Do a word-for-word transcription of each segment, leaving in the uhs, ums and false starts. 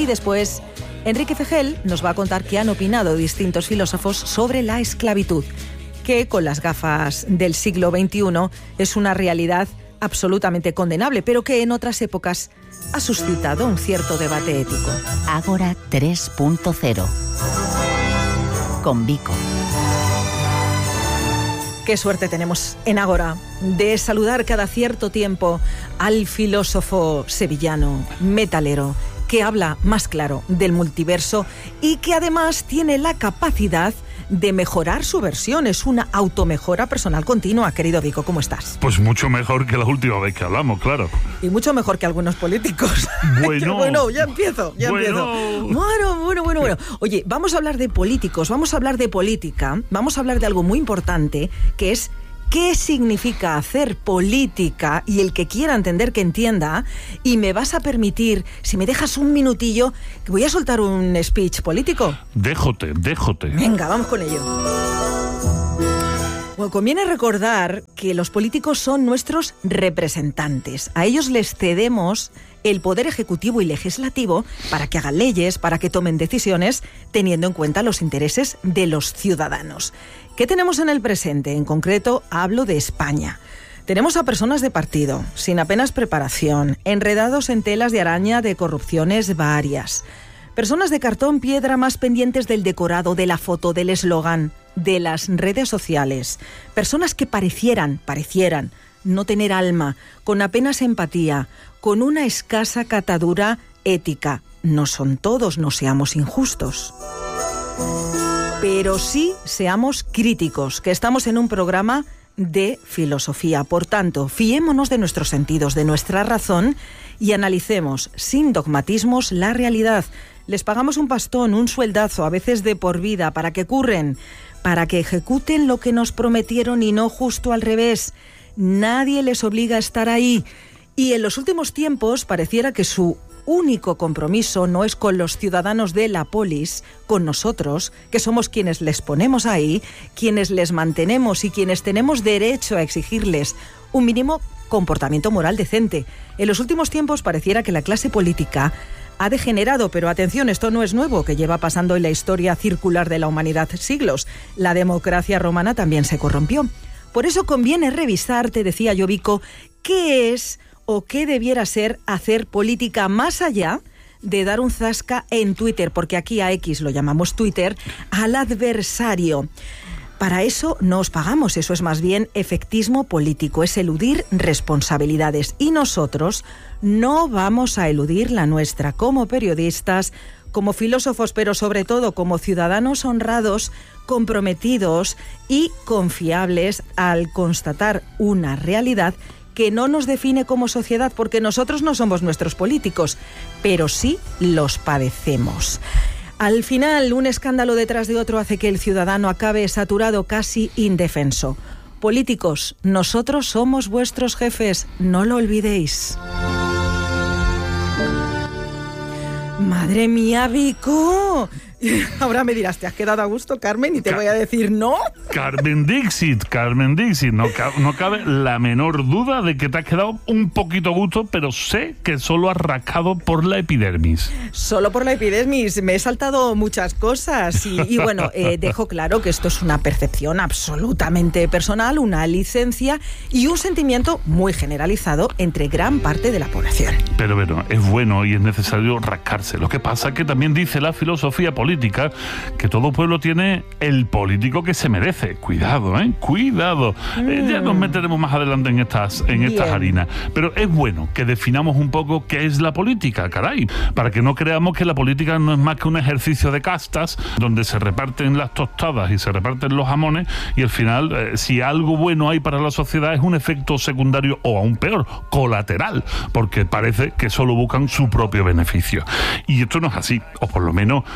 Y después, Enrique Fejel nos va a contar qué han opinado distintos filósofos sobre la esclavitud, que con las gafas del siglo veintiuno es una realidad absolutamente condenable, pero que en otras épocas ha suscitado un cierto debate ético. Ágora tres punto cero. Con Vico. Qué suerte tenemos en Ágora de saludar cada cierto tiempo al filósofo sevillano, metalero, que habla más claro del multiverso y que además tiene la capacidad de mejorar su versión. Es una automejora personal continua. Querido Vico, ¿cómo estás? Pues mucho mejor que la última vez que hablamos, claro. Y mucho mejor que algunos políticos. Bueno. bueno, ya empiezo, ya bueno. empiezo. Bueno, bueno, bueno, bueno. Oye, vamos a hablar de políticos, vamos a hablar de política, vamos a hablar de algo muy importante, que es ¿qué significa hacer política? Y el que quiera entender, que entienda. Y me vas a permitir, si me dejas un minutillo, que voy a soltar un speech político. Déjote, déjote. Venga, vamos con ello. Bueno, conviene recordar que los políticos son nuestros representantes. A ellos les cedemos el poder ejecutivo y legislativo para que hagan leyes, para que tomen decisiones, teniendo en cuenta los intereses de los ciudadanos. ¿Qué tenemos en el presente? En concreto, hablo de España. Tenemos a personas de partido, sin apenas preparación, enredados en telas de araña de corrupciones varias. Personas de cartón piedra más pendientes del decorado, de la foto, del eslogan, de las redes sociales. Personas que parecieran, parecieran, no tener alma, con apenas empatía, con una escasa catadura ética. No son todos, no seamos injustos. Pero sí seamos críticos, que estamos en un programa de filosofía. Por tanto, fiémonos de nuestros sentidos, de nuestra razón y analicemos sin dogmatismos la realidad. Les pagamos un pastón, un sueldazo, a veces de por vida, para que curren, para que ejecuten lo que nos prometieron y no justo al revés. Nadie les obliga a estar ahí. Y en los últimos tiempos pareciera que su único compromiso no es con los ciudadanos de la polis, con nosotros, que somos quienes les ponemos ahí, quienes les mantenemos y quienes tenemos derecho a exigirles un mínimo comportamiento moral decente. En los últimos tiempos pareciera que la clase política ha degenerado, pero atención, esto no es nuevo, que lleva pasando en la historia circular de la humanidad siglos. La democracia romana también se corrompió. Por eso conviene revisar, te decía yo, Vico, qué es o qué debiera ser hacer política más allá de dar un zasca en Twitter, porque aquí a X lo llamamos Twitter, al adversario. Para eso no os pagamos, eso es más bien efectismo político, es eludir responsabilidades. Y nosotros no vamos a eludir la nuestra como periodistas, como filósofos, pero sobre todo como ciudadanos honrados, comprometidos y confiables al constatar una realidad que no nos define como sociedad, porque nosotros no somos nuestros políticos, pero sí los padecemos. Al final, un escándalo detrás de otro hace que el ciudadano acabe saturado, casi indefenso. Políticos, nosotros somos vuestros jefes, no lo olvidéis. ¡Madre mía, Vico! Ahora me dirás, ¿te has quedado a gusto, Carmen? Y te Ca- voy a decir, ¿no? Carmen Dixit, Carmen Dixit. No, ca- no cabe la menor duda de que te has quedado un poquito a gusto, pero sé que solo has rascado por la epidermis. Solo por la epidermis. Me he saltado muchas cosas. Y, y bueno, eh, dejo claro que esto es una percepción absolutamente personal, una licencia y un sentimiento muy generalizado entre gran parte de la población. Pero bueno, es bueno y es necesario rascarse. Lo que pasa es que también dice la filosofía política que todo pueblo tiene el político que se merece. Cuidado, ¿eh? Cuidado. Mm. Eh, ya nos meteremos más adelante en estas, en estas harinas. Pero es bueno que definamos un poco qué es la política, caray, para que no creamos que la política no es más que un ejercicio de castas donde se reparten las tostadas y se reparten los jamones y al final, eh, si algo bueno hay para la sociedad es un efecto secundario o aún peor, colateral, porque parece que solo buscan su propio beneficio. Y esto no es así, o por lo menos la No,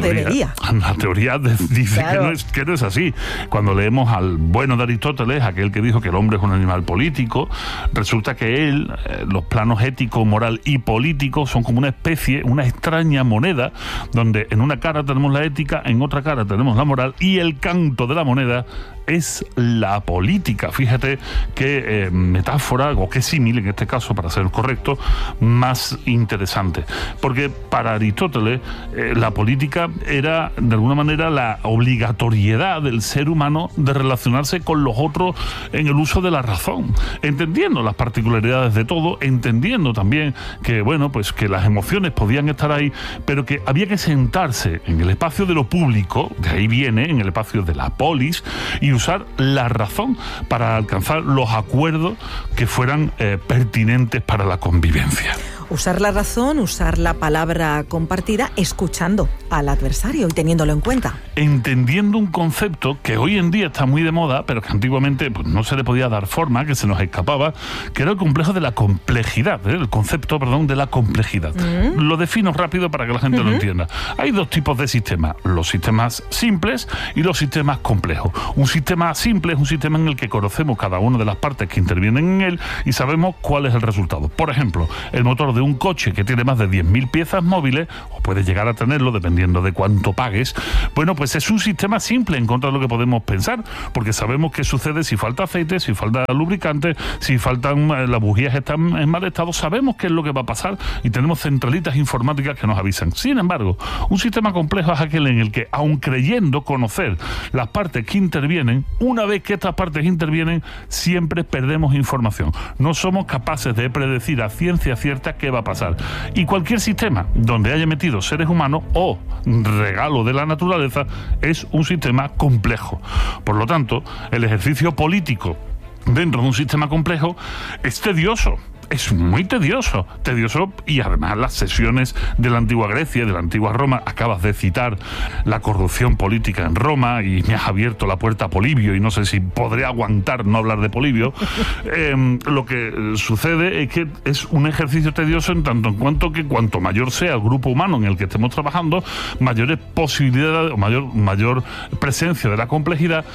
debería. La teoría de, dice claro. que, no es, que no es así. Cuando leemos al bueno de Aristóteles, aquel que dijo que el hombre es un animal político, resulta que él, eh, los planos ético, moral y político son como una especie, una extraña moneda, donde en una cara tenemos la ética, en otra cara tenemos la moral, y el canto de la moneda es la política. Fíjate qué eh, metáfora, o qué símil, en este caso, para ser correcto, más interesante. Porque para Aristóteles, eh, la política era, de alguna manera, la obligatoriedad del ser humano de relacionarse con los otros en el uso de la razón, entendiendo las particularidades de todo, entendiendo también que, bueno, pues que las emociones podían estar ahí, pero que había que sentarse en el espacio de lo público, de ahí viene, en el espacio de la polis, y usar la razón para alcanzar los acuerdos que fueran eh, pertinentes para la convivencia. Usar la razón, usar la palabra compartida, escuchando al adversario y teniéndolo en cuenta. Entendiendo un concepto que hoy en día está muy de moda, pero que antiguamente pues, no se le podía dar forma, que se nos escapaba, que era el complejo de la complejidad, ¿eh? el concepto, perdón, de la complejidad. Mm. Lo defino rápido para que la gente uh-huh. lo entienda. Hay dos tipos de sistemas, los sistemas simples y los sistemas complejos. Un sistema simple es un sistema en el que conocemos cada una de las partes que intervienen en él y sabemos cuál es el resultado. Por ejemplo, el motor de un coche que tiene más de diez mil piezas móviles, o puede llegar a tenerlo dependiendo de cuánto pagues, bueno, pues es un sistema simple en contra de lo que podemos pensar, porque sabemos qué sucede si falta aceite, si falta lubricante, si faltan las bujías están en mal estado, sabemos qué es lo que va a pasar y tenemos centralitas informáticas que nos avisan. Sin embargo, un sistema complejo es aquel en el que, aun creyendo conocer las partes que intervienen, una vez que estas partes intervienen, siempre perdemos información. No somos capaces de predecir a ciencia cierta qué va a pasar. Y cualquier sistema donde haya metido seres humanos o regalo de la naturaleza es un sistema complejo. Por lo tanto, el ejercicio político dentro de un sistema complejo es tedioso. Es muy tedioso, tedioso y además las sesiones de la antigua Grecia, de la antigua Roma, acabas de citar la corrupción política en Roma y me has abierto la puerta a Polibio y no sé si podré aguantar no hablar de Polibio. eh, lo que sucede es que es un ejercicio tedioso en tanto en cuanto que cuanto mayor sea el grupo humano en el que estemos trabajando, mayores posibilidades o mayor, mayor presencia de la complejidad,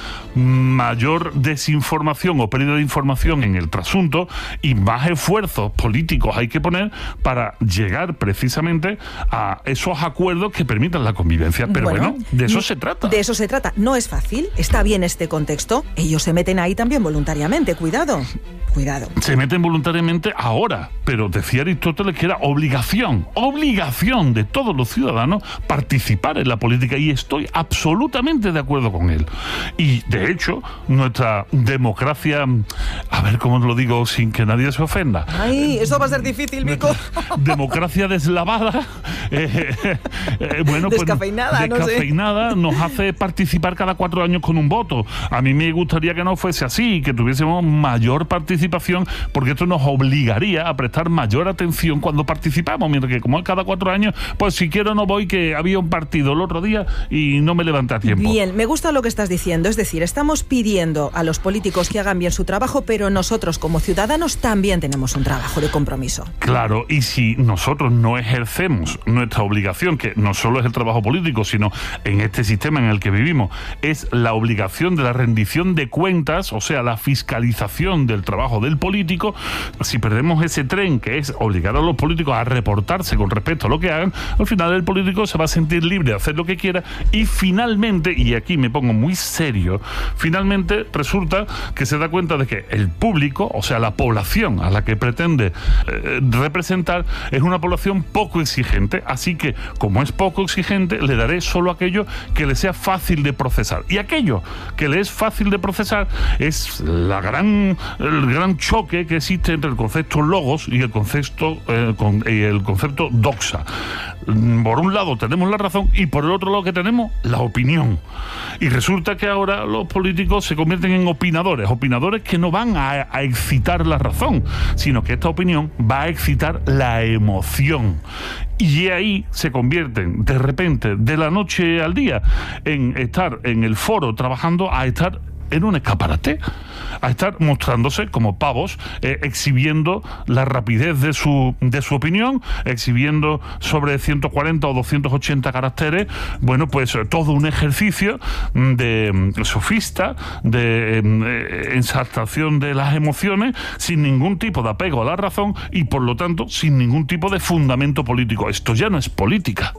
mayor desinformación o pérdida de información en el trasunto y más esfuerzo políticos hay que poner para llegar precisamente a esos acuerdos que permitan la convivencia. Pero bueno, bueno de eso se trata. De eso se trata. No es fácil. Está bien este contexto. Ellos se meten ahí también voluntariamente. Cuidado. Cuidado. Se meten voluntariamente ahora, pero decía Aristóteles que era obligación, obligación de todos los ciudadanos participar en la política y estoy absolutamente de acuerdo con él. Y de hecho, nuestra democracia, a ver cómo lo digo sin que nadie se ofenda. Ay, eso va a ser difícil, Vico. Democracia deslavada, eh, eh, bueno, descafeinada, pues, descafeinada, no sé. Nos hace participar cada cuatro años con un voto. A mí me gustaría que no fuese así, que tuviésemos mayor participación, porque esto nos obligaría a prestar mayor atención cuando participamos, mientras que como es cada cuatro años, pues si quiero no voy, que había un partido el otro día y no me levanté a tiempo. Bien, me gusta lo que estás diciendo, es decir, estamos pidiendo a los políticos que hagan bien su trabajo, pero nosotros como ciudadanos también tenemos un trabajo de compromiso. Claro, y si nosotros no ejercemos nuestra obligación, que no solo es el trabajo político, sino en este sistema en el que vivimos, es la obligación de la rendición de cuentas, o sea, la fiscalización del trabajo del político, si perdemos ese tren que es obligar a los políticos a reportarse con respecto a lo que hagan, al final el político se va a sentir libre de hacer lo que quiera y finalmente, y aquí me pongo muy serio, finalmente resulta que se da cuenta de que el público, o sea, la población a la que pretende eh, representar, es una población poco exigente, así que como es poco exigente, le daré solo aquello que le sea fácil de procesar. Y aquello que le es fácil de procesar es la gran, el gran choque que existe entre el concepto logos y el concepto, eh, con, y el concepto doxa. Por un lado tenemos la razón y por el otro lado que tenemos la opinión. Y resulta que ahora los políticos se convierten en opinadores, opinadores que no van a, a excitar la razón, sino que esta opinión va a excitar la emoción. Y ahí se convierten de repente, de la noche al día, en estar en el foro trabajando a estar en un escaparate, a estar mostrándose como pavos, eh, exhibiendo la rapidez de su, de su opinión, exhibiendo sobre ciento cuarenta o doscientos ochenta caracteres, bueno, pues todo un ejercicio de sofista, de eh, exaltación de las emociones, sin ningún tipo de apego a la razón y, por lo tanto, sin ningún tipo de fundamento político. Esto ya no es política.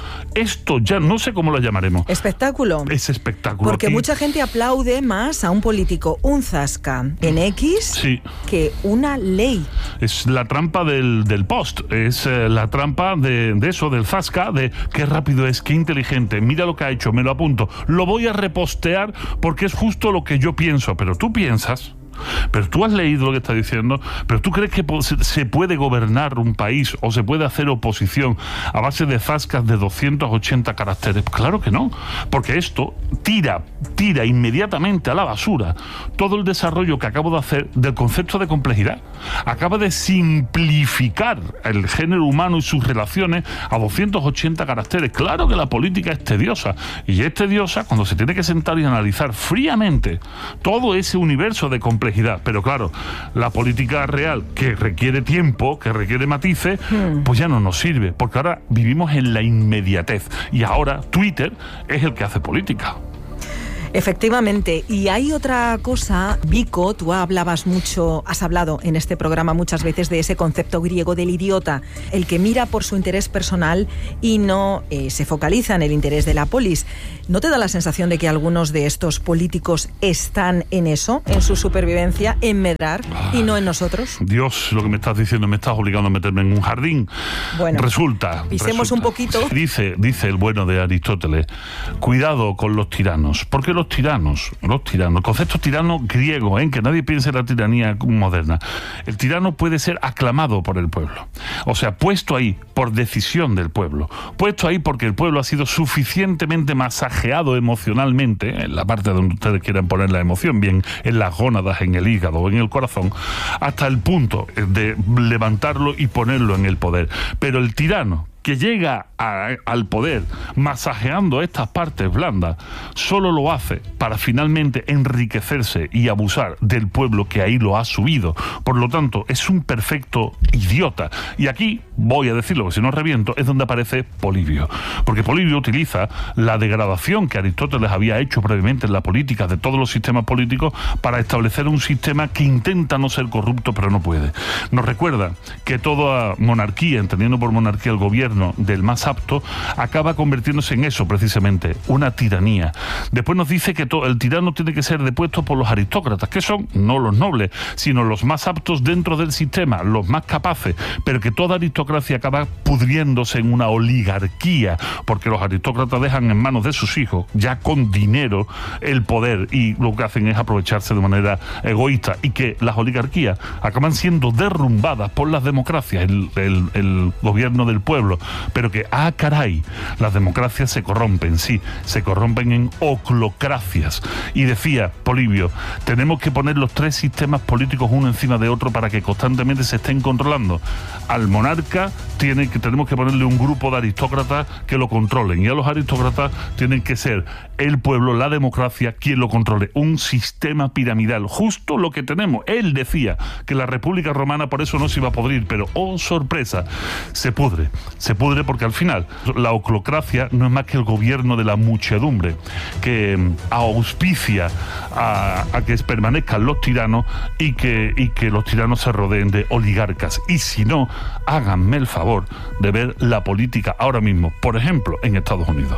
Esto ya no sé cómo lo llamaremos. Espectáculo. Es espectáculo. Porque y... mucha gente aplaude más a un político, un zasca en X, sí, que una ley. Es la trampa del, del post, es eh, la trampa de, de eso, del zasca, de qué rápido es, qué inteligente, mira lo que ha hecho, me lo apunto, lo voy a repostear porque es justo lo que yo pienso, pero tú piensas... Pero tú has leído lo que está diciendo, pero tú crees que se puede gobernar un país o se puede hacer oposición a base de zascas de doscientos ochenta caracteres. Claro que no, porque esto tira, tira inmediatamente a la basura todo el desarrollo que acabo de hacer del concepto de complejidad. Acaba de simplificar el género humano y sus relaciones a doscientos ochenta caracteres. Claro que la política es tediosa, y es tediosa cuando se tiene que sentar y analizar fríamente todo ese universo de complejidad. Pero claro, la política real, que requiere tiempo, que requiere matices, hmm. pues ya no nos sirve, porque ahora vivimos en la inmediatez y ahora Twitter es el que hace política. Efectivamente, y hay otra cosa, Vico, tú hablabas mucho, has hablado en este programa muchas veces de ese concepto griego del idiota, el que mira por su interés personal y no eh, se focaliza en el interés de la polis. ¿No te da la sensación de que algunos de estos políticos están en eso, en su supervivencia, en medrar y no en nosotros? Dios, lo que me estás diciendo, me estás obligando a meterme en un jardín. Bueno, resulta... Pisemos resulta, un poquito. Dice, dice el bueno de Aristóteles, cuidado con los tiranos, porque los tiranos, los tiranos, el concepto tirano griego, ¿eh? Que nadie piense en la tiranía moderna. El tirano puede ser aclamado por el pueblo, o sea, puesto ahí por decisión del pueblo, puesto ahí porque el pueblo ha sido suficientemente masajeado emocionalmente, en la parte donde ustedes quieran poner la emoción, bien en las gónadas, en el hígado o en el corazón, hasta el punto de levantarlo y ponerlo en el poder. Pero el tirano que llega a, al poder masajeando estas partes blandas, solo lo hace para finalmente enriquecerse y abusar del pueblo que ahí lo ha subido. Por lo tanto, es un perfecto idiota. Y aquí, voy a decirlo, que si no reviento, es donde aparece Polibio. Porque Polibio utiliza la degradación que Aristóteles había hecho previamente en la política de todos los sistemas políticos para establecer un sistema que intenta no ser corrupto, pero no puede. Nos recuerda que toda monarquía, entendiendo por monarquía el gobierno del más apto, acaba convirtiéndose en eso precisamente, una tiranía. Después nos dice que todo, el tirano tiene que ser depuesto por los aristócratas, que son no los nobles, sino los más aptos dentro del sistema, los más capaces, pero que toda aristocracia acaba pudriéndose en una oligarquía, porque los aristócratas dejan en manos de sus hijos, ya con dinero, el poder, y lo que hacen es aprovecharse de manera egoísta, y que las oligarquías acaban siendo derrumbadas por las democracias, el, el, el gobierno del pueblo. Pero que, ah, caray, las democracias se corrompen, sí, se corrompen en oclocracias. Y decía Polibio, tenemos que poner los tres sistemas políticos uno encima de otro para que constantemente se estén controlando. Al monarca tiene que, tenemos que ponerle un grupo de aristócratas que lo controlen, y a los aristócratas tienen que ser el pueblo, la democracia, quien lo controle. Un sistema piramidal, justo lo que tenemos. Él decía que la República Romana por eso no se iba a podrir, pero, oh sorpresa, se pudre. Se pudre porque al final la oclocracia no es más que el gobierno de la muchedumbre que auspicia a, a que permanezcan los tiranos y que, y que los tiranos se rodeen de oligarcas. Y si no, háganme el favor de ver la política ahora mismo, por ejemplo, en Estados Unidos.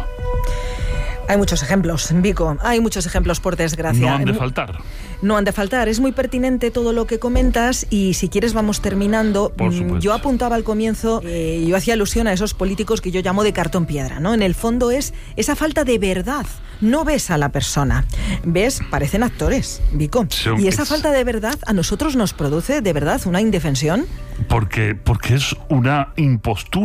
Hay muchos ejemplos, Vico, hay muchos ejemplos, por desgracia. No han de faltar. No han de faltar, es muy pertinente todo lo que comentas, y si quieres vamos terminando. Por supuesto. Yo apuntaba al comienzo, eh, yo hacía alusión a esos políticos que yo llamo de cartón piedra, ¿no? En el fondo es esa falta de verdad. No ves a la persona, ves, parecen actores, Vico. Sí, y esa falta de verdad a nosotros nos produce de verdad una indefensión. Porque, porque es una impostura.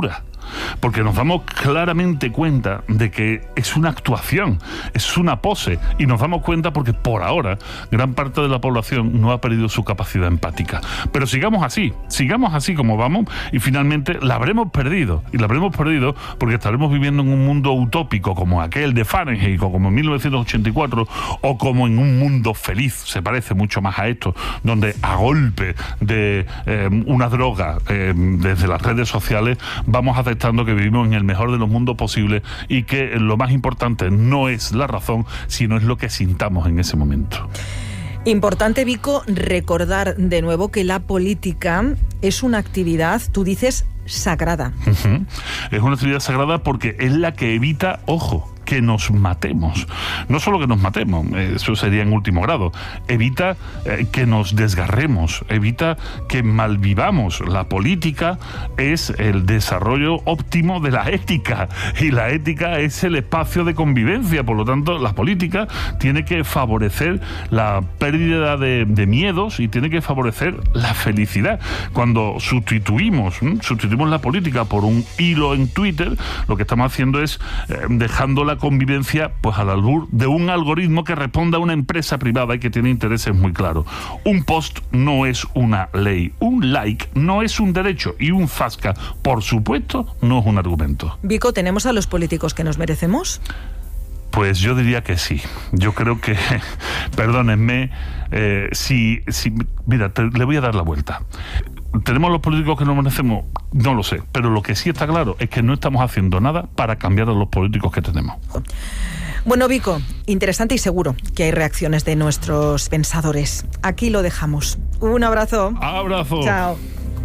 porque nos damos claramente cuenta de que es una actuación, es una pose, y nos damos cuenta porque por ahora gran parte de la población no ha perdido su capacidad empática. Pero sigamos así, sigamos así como vamos, y finalmente la habremos perdido, y la habremos perdido porque estaremos viviendo en un mundo utópico como aquel de Fahrenheit, o como en mil novecientos ochenta y cuatro, o como en un mundo feliz, se parece mucho más a esto, donde a golpe de eh, una droga eh, desde las redes sociales vamos aceptando que vivimos en el mejor de los mundos posibles y que lo más importante no es la razón, sino es lo que sintamos en ese momento. Importante, Vico, recordar de nuevo que la política es una actividad, tú dices, sagrada. Uh-huh. Es una actividad sagrada porque es la que evita, ojo, que nos matemos. No solo que nos matemos, eso sería en último grado, evita eh, que nos desgarremos, evita que malvivamos. La política es el desarrollo óptimo de la ética, y la ética es el espacio de convivencia. Por lo tanto, la política tiene que favorecer la pérdida de, de miedos, y tiene que favorecer la felicidad. Cuando sustituimos, ¿eh? sustituimos la política por un hilo en Twitter, lo que estamos haciendo es eh, dejando la convivencia pues al albur de un algoritmo que responde a una empresa privada y que tiene intereses muy claros. Un post no es una ley, un like no es un derecho, y un zasca, por supuesto, no es un argumento. Vico, ¿tenemos a los políticos que nos merecemos? Pues yo diría que sí. Yo creo que, perdónenme, eh, si, si, mira, te, le voy a dar la vuelta. ¿Tenemos los políticos que nos merecemos? No lo sé, pero lo que sí está claro es que no estamos haciendo nada para cambiar a los políticos que tenemos. Bueno, Vico, interesante, y seguro que hay reacciones de nuestros pensadores. Aquí lo dejamos. Un abrazo. Abrazo. Chao.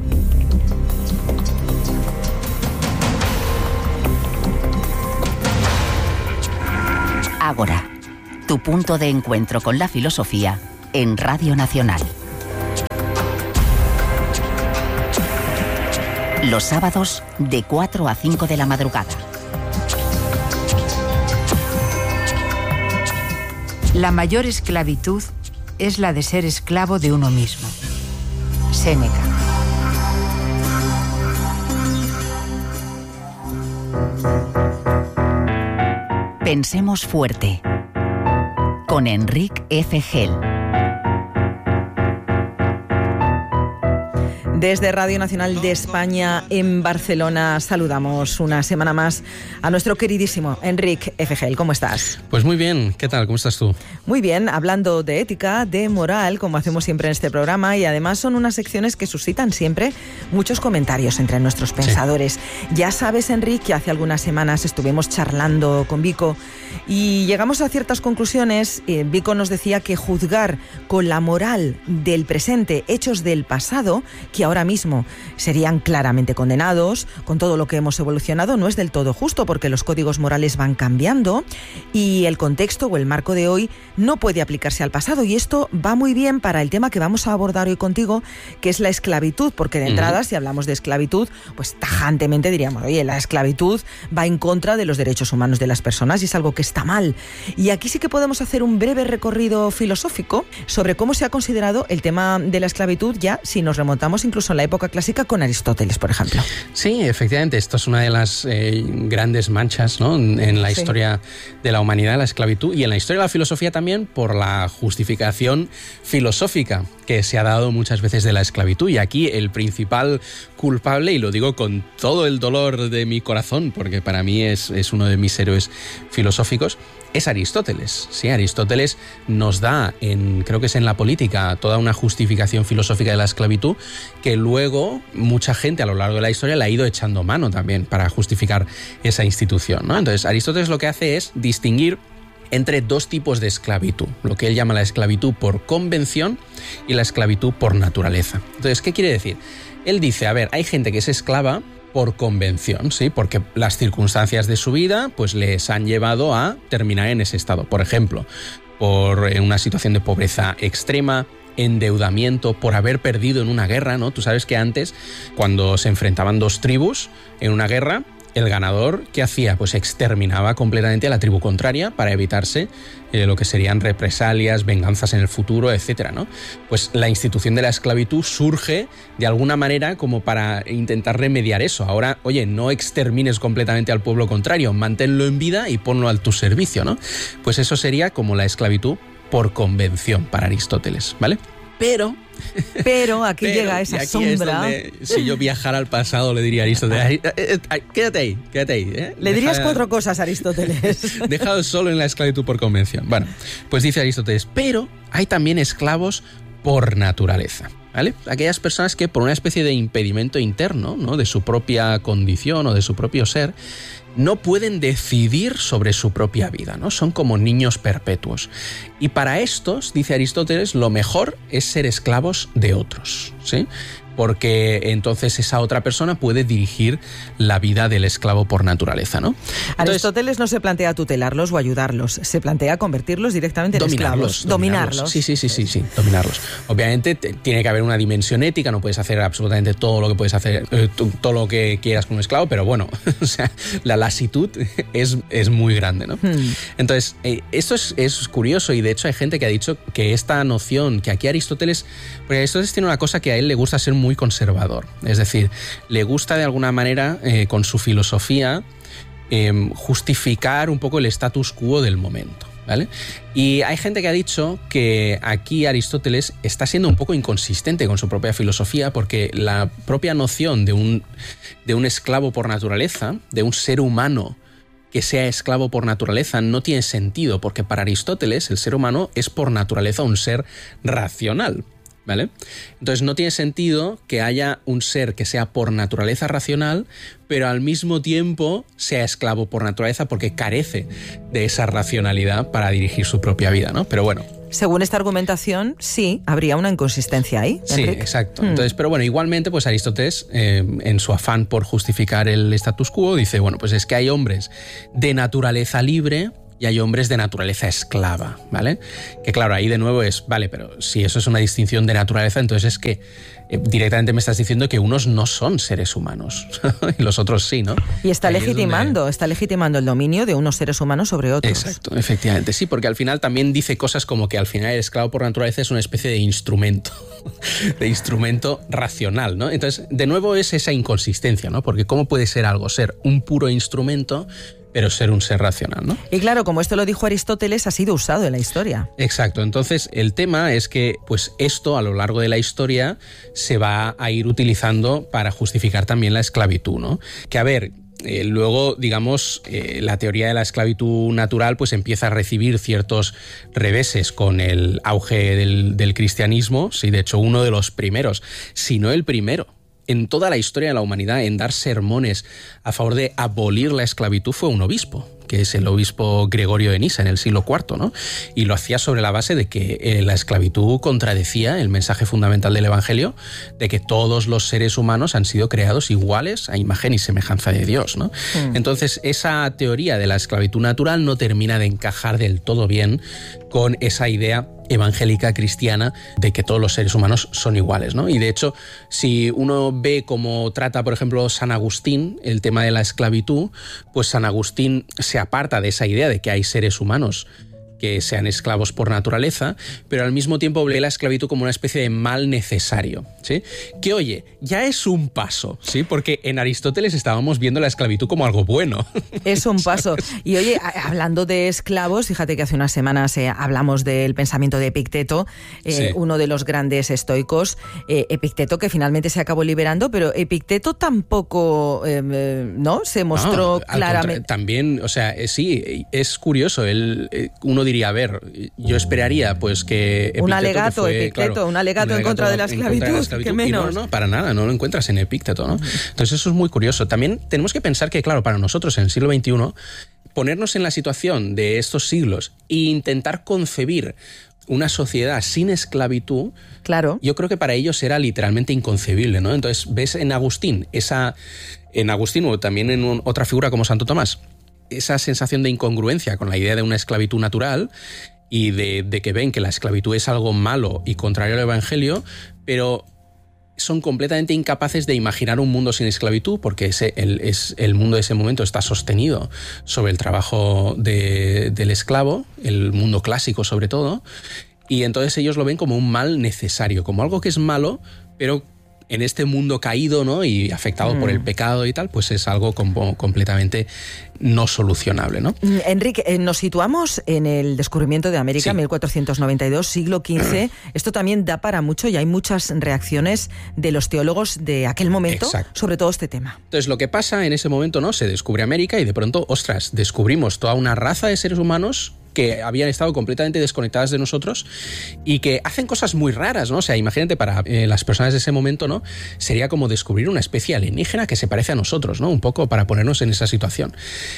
Ágora, tu punto de encuentro con la filosofía en Radio Nacional. Los sábados de cuatro a cinco de la madrugada. La mayor esclavitud es la de ser esclavo de uno mismo. Séneca. Pensemos fuerte. Con Enric F. Gel. Desde Radio Nacional de España en Barcelona saludamos una semana más a nuestro queridísimo Enric F. Gel. ¿Cómo estás? Pues muy bien. ¿Qué tal? ¿Cómo estás tú? Muy bien, hablando de ética, de moral, como hacemos siempre en este programa, y además son unas secciones que suscitan siempre muchos comentarios entre nuestros pensadores. Sí. Ya sabes, Enric, que hace algunas semanas estuvimos charlando con Vico y llegamos a ciertas conclusiones. Eh, Vico nos decía que juzgar con la moral del presente hechos del pasado, que ahora mismo serían claramente condenados, con todo lo que hemos evolucionado, no es del todo justo, porque los códigos morales van cambiando y el contexto o el marco de hoy no puede aplicarse al pasado, y esto va muy bien para el tema que vamos a abordar hoy contigo, que es la esclavitud, porque de entrada, uh-huh. si hablamos de esclavitud, pues tajantemente diríamos, oye, la esclavitud va en contra de los derechos humanos de las personas y es algo que está mal. Y aquí sí que podemos hacer un breve recorrido filosófico sobre cómo se ha considerado el tema de la esclavitud, ya si nos remontamos incluso en la época clásica con Aristóteles, por ejemplo. Sí, efectivamente, esto es una de las eh, grandes manchas, ¿no?, en, en la sí. historia de la humanidad, la esclavitud, y en la historia de la filosofía también, por la justificación filosófica que se ha dado muchas veces de la esclavitud. Y aquí el principal culpable, y lo digo con todo el dolor de mi corazón, porque para mí es, es uno de mis héroes filosóficos, es Aristóteles. Sí, Aristóteles nos da, en, creo que es en La Política, toda una justificación filosófica de la esclavitud que luego mucha gente a lo largo de la historia le ha ido echando mano también para justificar esa institución, ¿no? Entonces, Aristóteles lo que hace es distinguir entre dos tipos de esclavitud, lo que él llama la esclavitud por convención y la esclavitud por naturaleza. Entonces, ¿qué quiere decir? Él dice, a ver, hay gente que es esclava por convención, ¿sí? Porque las circunstancias de su vida pues les han llevado a terminar en ese estado. Por ejemplo, por una situación de pobreza extrema, endeudamiento, por haber perdido en una guerra, ¿no? Tú sabes que antes, cuando se enfrentaban dos tribus en una guerra, el ganador, ¿qué hacía? Pues exterminaba completamente a la tribu contraria para evitarse eh, lo que serían represalias, venganzas en el futuro, etcétera, ¿no? Pues la institución de la esclavitud surge de alguna manera como para intentar remediar eso. Ahora, oye, no extermines completamente al pueblo contrario, manténlo en vida y ponlo a tu servicio, ¿no? Pues eso sería como la esclavitud por convención para Aristóteles, ¿vale? Pero... Pero aquí pero, llega esa aquí sombra. Es donde, si yo viajara al pasado, le diría a Aristóteles, quédate ahí, quédate ahí. ¿eh? Le Deja, dirías cuatro cosas a Aristóteles. Dejado solo en la esclavitud por convención. Bueno, pues dice Aristóteles, pero hay también esclavos por naturaleza. ¿Vale? Aquellas personas que por una especie de impedimento interno, ¿no? De su propia condición o de su propio ser, no pueden decidir sobre su propia vida, ¿no? Son como niños perpetuos. Y para estos, dice Aristóteles, lo mejor es ser esclavos de otros, ¿sí? Porque entonces esa otra persona puede dirigir la vida del esclavo por naturaleza, ¿no? Entonces, Aristóteles no se plantea tutelarlos o ayudarlos, se plantea convertirlos directamente en dominarlos, esclavos. Dominarlos. dominarlos. Sí, sí, sí, sí, sí, dominarlos. Obviamente te, tiene que haber una dimensión ética, no puedes hacer absolutamente todo lo que puedes hacer, eh, todo lo que quieras con un esclavo, pero bueno, o sea, la lasitud es, es muy grande, ¿no? Hmm. Entonces, eh, esto es, es curioso y de hecho hay gente que ha dicho que esta noción, que aquí Aristóteles, porque Aristóteles tiene una cosa que a él le gusta ser muy muy conservador, es decir, le gusta de alguna manera eh, con su filosofía eh, justificar un poco el status quo del momento, ¿vale? Y hay gente que ha dicho que aquí Aristóteles está siendo un poco inconsistente con su propia filosofía porque la propia noción de un, de un esclavo por naturaleza, de un ser humano que sea esclavo por naturaleza, no tiene sentido, porque para Aristóteles el ser humano es por naturaleza un ser racional, ¿vale? Entonces no tiene sentido que haya un ser que sea por naturaleza racional, pero al mismo tiempo sea esclavo por naturaleza porque carece de esa racionalidad para dirigir su propia vida, ¿no? Pero bueno. Según esta argumentación, sí, habría una inconsistencia ahí. Sí, Enrique. Exacto. Hmm. Entonces, pero bueno, igualmente, pues Aristóteles, eh, en su afán por justificar el status quo, dice, bueno, pues es que hay hombres de naturaleza libre y hay hombres de naturaleza esclava, ¿vale? Que claro, ahí de nuevo es, vale, pero si eso es una distinción de naturaleza, entonces es que eh, directamente me estás diciendo que unos no son seres humanos y los otros sí, ¿no? Y está ahí legitimando, donde... está legitimando el dominio de unos seres humanos sobre otros. Exacto, efectivamente, sí, porque al final también dice cosas como que al final el esclavo por naturaleza es una especie de instrumento, de instrumento racional, ¿no? Entonces, de nuevo es esa inconsistencia, ¿no? Porque ¿cómo puede ser algo ser un puro instrumento pero ser un ser racional, ¿no? Y claro, como esto lo dijo Aristóteles, ha sido usado en la historia. Exacto. Entonces, el tema es que pues esto a lo largo de la historia se va a ir utilizando para justificar también la esclavitud, ¿no? Que a ver, eh, luego, digamos, eh, la teoría de la esclavitud natural pues empieza a recibir ciertos reveses con el auge del, del cristianismo. Sí, de hecho, uno de los primeros, si no el primero, en toda la historia de la humanidad en dar sermones a favor de abolir la esclavitud fue un obispo, que es el obispo Gregorio de Nisa en el siglo cuarto, ¿no? Y lo hacía sobre la base de que eh, la esclavitud contradecía el mensaje fundamental del Evangelio de que todos los seres humanos han sido creados iguales a imagen y semejanza de Dios, ¿no? Mm. Entonces, esa teoría de la esclavitud natural no termina de encajar del todo bien con esa idea evangélica cristiana de que todos los seres humanos son iguales, ¿no? Y de hecho, si uno ve cómo trata, por ejemplo, San Agustín el tema de la esclavitud, pues San Agustín se aparta de esa idea de que hay seres humanos que sean esclavos por naturaleza, pero al mismo tiempo ve la esclavitud como una especie de mal necesario, ¿sí? Que, oye, ya es un paso, ¿sí? Porque en Aristóteles estábamos viendo la esclavitud como algo bueno. Es un paso. Y, oye, hablando de esclavos, fíjate que hace unas semanas eh, hablamos del pensamiento de Epicteto, eh, sí. uno de los grandes estoicos, eh, Epicteto, que finalmente se acabó liberando, pero Epicteto tampoco, eh, ¿no? Se mostró no, claramente... También, o sea, eh, sí, es curioso, él, eh, uno diría, a ver, yo esperaría pues que Epicteto, un alegato, que fue, Epicteto, claro, un, alegato un alegato en contra de la esclavitud, de la esclavitud. ¿Qué menos? Y no, no, para nada, no lo encuentras en Epicteto, ¿no? Entonces eso es muy curioso. También tenemos que pensar que, claro, para nosotros en el siglo veintiuno, ponernos en la situación de estos siglos e intentar concebir una sociedad sin esclavitud, claro, yo creo que para ellos era literalmente inconcebible, ¿no? Entonces ves en Agustín, esa, en Agustín o también en un, otra figura como Santo Tomás, esa sensación de incongruencia con la idea de una esclavitud natural y de, de que ven que la esclavitud es algo malo y contrario al Evangelio, pero son completamente incapaces de imaginar un mundo sin esclavitud, porque ese, el, es, el mundo de ese momento está sostenido sobre el trabajo de, del esclavo, el mundo clásico sobre todo, y entonces ellos lo ven como un mal necesario, como algo que es malo, pero en este mundo caído, ¿no?, y afectado mm. por el pecado y tal, pues es algo como completamente no solucionable, ¿no? Enrique, nos situamos en el descubrimiento de América, sí. mil cuatrocientos noventa y dos, siglo quince. Esto también da para mucho y hay muchas reacciones de los teólogos de aquel momento Exacto. sobre todo este tema. Entonces, lo que pasa en ese momento, ¿no?, se descubre América y de pronto, ostras, descubrimos toda una raza de seres humanos que habían estado completamente desconectadas de nosotros y que hacen cosas muy raras, ¿no? O sea, imagínate, para eh, las personas de ese momento, ¿no?, sería como descubrir una especie alienígena que se parece a nosotros, ¿no? Un poco para ponernos en esa situación.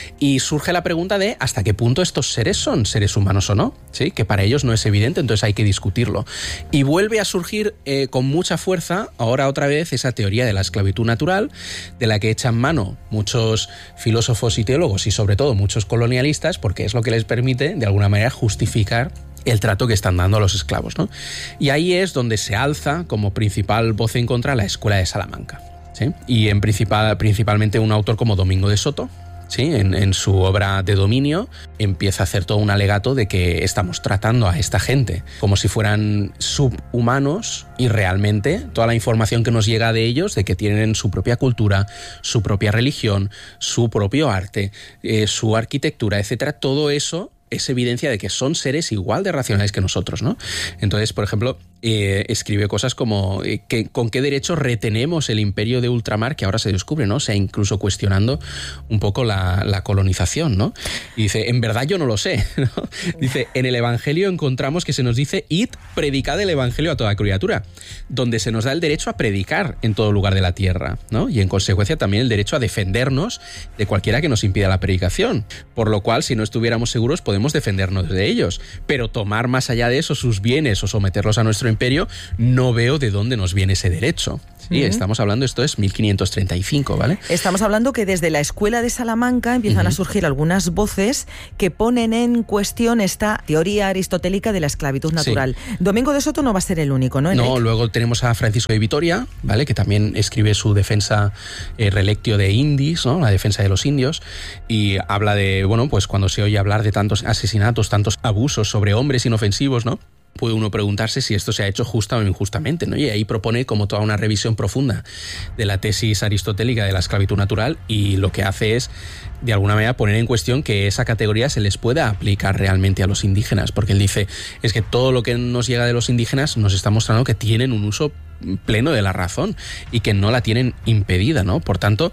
Y surge la pregunta de hasta qué punto estos seres son seres humanos o no, ¿sí? Que para ellos no es evidente, entonces hay que discutirlo. Y vuelve a surgir eh, con mucha fuerza, ahora otra vez, esa teoría de la esclavitud natural, de la que echan mano muchos filósofos y teólogos y sobre todo muchos colonialistas, porque es lo que les permite, de alguna manera, justificar el trato que están dando a los esclavos, ¿no? Y ahí es donde se alza como principal voz en contra la Escuela de Salamanca, ¿sí? Y en principal, principalmente un autor como Domingo de Soto, ¿sí? En, en su obra de Dominio empieza a hacer todo un alegato de que estamos tratando a esta gente como si fueran subhumanos y realmente toda la información que nos llega de ellos, de que tienen su propia cultura, su propia religión, su propio arte, eh, su arquitectura, etcétera, todo eso es evidencia de que son seres igual de racionales que nosotros, ¿no? Entonces, por ejemplo, eh, escribe cosas como eh, que, con qué derecho retenemos el imperio de ultramar que ahora se descubre, ¿no? O sea, incluso cuestionando un poco la, la colonización, ¿no? Y dice, en verdad yo no lo sé, ¿no? Dice, en el Evangelio encontramos que se nos dice, id, predicad el Evangelio a toda criatura, donde se nos da el derecho a predicar en todo lugar de la tierra, ¿no? Y en consecuencia también el derecho a defendernos de cualquiera que nos impida la predicación, por lo cual, si no estuviéramos seguros, podemos defendernos de ellos, pero tomar más allá de eso sus bienes o someterlos a nuestro imperio, no veo de dónde nos viene ese derecho. Sí, uh-huh. Estamos hablando, esto es mil quinientos treinta y cinco, ¿vale? Estamos hablando que desde la Escuela de Salamanca empiezan uh-huh. a surgir algunas voces que ponen en cuestión esta teoría aristotélica de la esclavitud natural. Sí. Domingo de Soto no va a ser el único, ¿no? No, luego tenemos a Francisco de Vitoria, ¿vale?, que también escribe su defensa eh, relectio de Indis, ¿no?, la defensa de los indios, y habla de, bueno, pues cuando se oye hablar de tantos asesinatos, tantos abusos sobre hombres inofensivos, ¿no?, puede uno preguntarse si esto se ha hecho justa o injustamente, ¿no? Y ahí propone como toda una revisión profunda de la tesis aristotélica de la esclavitud natural, y lo que hace es, de alguna manera, poner en cuestión que esa categoría se les pueda aplicar realmente a los indígenas, porque él dice, es que todo lo que nos llega de los indígenas nos está mostrando que tienen un uso pleno de la razón y que no la tienen impedida, ¿no? Por tanto,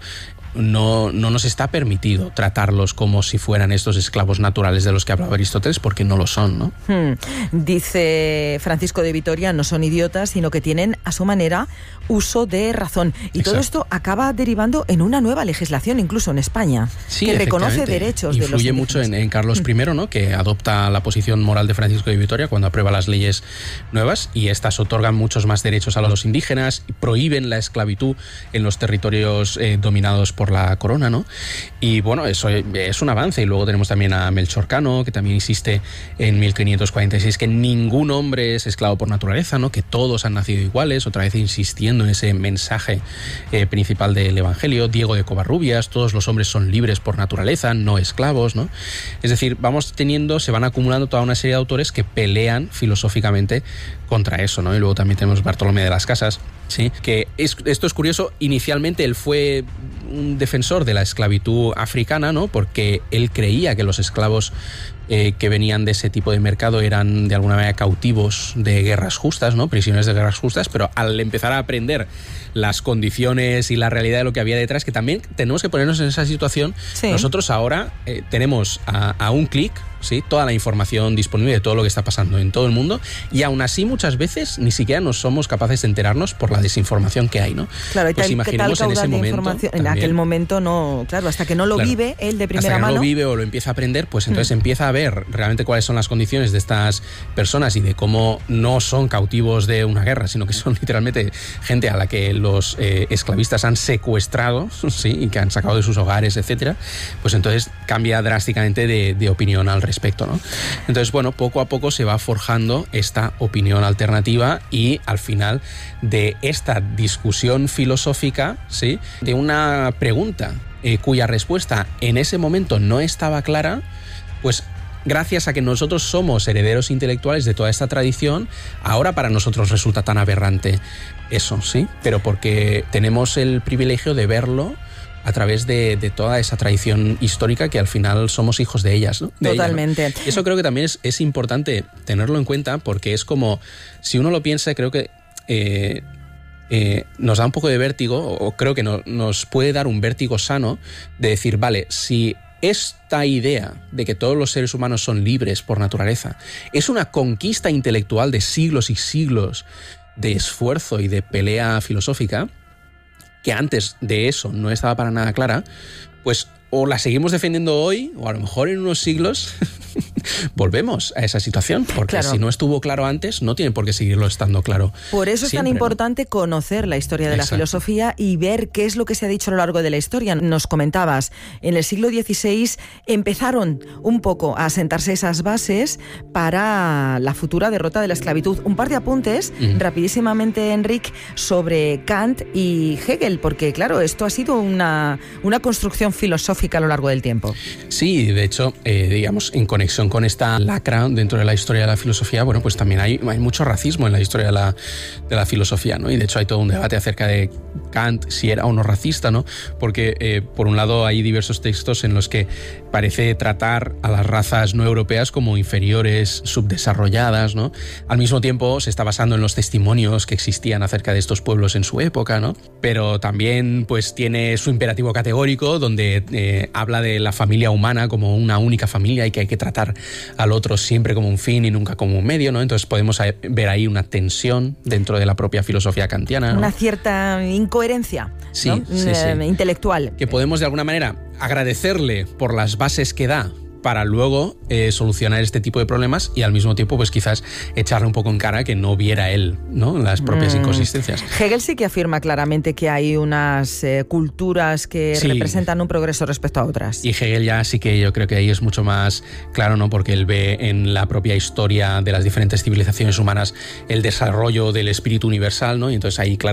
No, no nos está permitido tratarlos como si fueran estos esclavos naturales de los que hablaba Aristóteles, porque no lo son, ¿no? Hmm. Dice Francisco de Vitoria, no son idiotas, sino que tienen a su manera uso de razón. Y Exacto. todo esto acaba derivando en una nueva legislación, incluso en España, sí, que reconoce derechos Influye de los indígenas. mucho en, en Carlos primero, ¿no?, que adopta la posición moral de Francisco de Vitoria cuando aprueba las leyes nuevas, y estas otorgan muchos más derechos a los indígenas, y prohíben la esclavitud en los territorios eh, dominados por la corona, ¿no? Y bueno, eso es un avance. Y luego tenemos también a Melchor Cano, que también insiste en mil quinientos cuarenta y seis que ningún hombre es esclavo por naturaleza, ¿no?, que todos han nacido iguales, otra vez insistiendo en ese mensaje eh, principal del Evangelio. Diego de Covarrubias, todos los hombres son libres por naturaleza, no esclavos, ¿no? Es decir, vamos teniendo, se van acumulando toda una serie de autores que pelean filosóficamente contra eso, ¿no? Y luego también tenemos Bartolomé de las Casas, sí, que es, esto es curioso. Inicialmente él fue un defensor de la esclavitud africana, ¿no?, porque él creía que los esclavos eh, que venían de ese tipo de mercado eran de alguna manera cautivos de guerras justas, ¿no?, prisioneros de guerras justas, pero al empezar a aprender las condiciones y la realidad de lo que había detrás, que también tenemos que ponernos en esa situación, sí. Nosotros ahora eh, tenemos a, a un clic, ¿sí?, toda la información disponible de todo lo que está pasando en todo el mundo, y aún así muchas veces ni siquiera nos somos capaces de enterarnos por la desinformación que hay, ¿no? Claro, y pues tal, imaginemos tal en ese momento también, en aquel momento no, claro, hasta que no lo claro, vive él de primera hasta que mano. no lo vive o lo empieza a aprender, pues entonces mm. empieza a ver realmente cuáles son las condiciones de estas personas y de cómo no son cautivos de una guerra, sino que son literalmente gente a la que los eh, esclavistas han secuestrado, sí, y que han sacado de sus hogares, etcétera. Pues entonces cambia drásticamente de, de opinión al respecto. respecto, ¿no? Entonces, bueno, poco a poco se va forjando esta opinión alternativa y al final de esta discusión filosófica, ¿sí?, de una pregunta eh, cuya respuesta en ese momento no estaba clara, pues gracias a que nosotros somos herederos intelectuales de toda esta tradición, ahora para nosotros resulta tan aberrante eso, ¿sí? Pero porque tenemos el privilegio de verlo a través de, de toda esa tradición histórica que al final somos hijos de ellas, ¿no? De Totalmente. Ella, ¿no? Eso creo que también es, es importante tenerlo en cuenta porque es como, si uno lo piensa, creo que eh, eh, nos da un poco de vértigo, o creo que no, nos puede dar un vértigo sano de decir, vale, si esta idea de que todos los seres humanos son libres por naturaleza es una conquista intelectual de siglos y siglos de esfuerzo y de pelea filosófica, que antes de eso no estaba para nada clara, pues o la seguimos defendiendo hoy, o a lo mejor en unos siglos volvemos a esa situación, porque claro, si no estuvo claro antes, no tiene por qué seguirlo estando claro. Por eso es siempre, tan importante, ¿no?, conocer la historia de Exacto. la filosofía y ver qué es lo que se ha dicho a lo largo de la historia. Nos comentabas, en el siglo dieciséis empezaron un poco a asentarse esas bases para la futura derrota de la esclavitud. Un par de apuntes, uh-huh. rapidísimamente, Enric, sobre Kant y Hegel, porque claro, esto ha sido una, una construcción filosófica a lo largo del tiempo. Sí, de hecho, eh, digamos, en conexión con esta lacra dentro de la historia de la filosofía, bueno, pues también hay, hay mucho racismo en la historia de la, de la filosofía, ¿no? Y de hecho hay todo un debate acerca de Kant, si era o no racista, ¿no? Porque, eh, por un lado, hay diversos textos en los que parece tratar a las razas no europeas como inferiores, subdesarrolladas, ¿no? Al mismo tiempo, se está basando en los testimonios que existían acerca de estos pueblos en su época, ¿no? Pero también, pues, tiene su imperativo categórico, donde eh, habla de la familia humana como una única familia y que hay que tratar al otro siempre como un fin y nunca como un medio, ¿no? Entonces podemos ver ahí una tensión dentro de la propia filosofía kantiana, ¿no? Una cierta incoherencia, sí, ¿no? sí, sí. intelectual. Que podemos de alguna manera agradecerle por las bases que da para luego eh, solucionar este tipo de problemas y al mismo tiempo pues quizás echarle un poco en cara que no viera él, ¿no?, las propias mm. inconsistencias. Hegel sí que afirma claramente que hay unas eh, culturas que sí. representan un progreso respecto a otras. Y Hegel ya sí que yo creo que ahí es mucho más claro, ¿no?, porque él ve en la propia historia de las diferentes civilizaciones humanas el desarrollo del espíritu universal, ¿no?, y entonces ahí claro